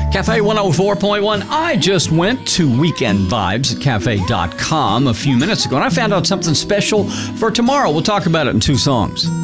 Cafe 104.1. I just went to Weekend Vibes at cafe.com a few minutes ago, and I found out something special for tomorrow. We'll talk about it in two songs.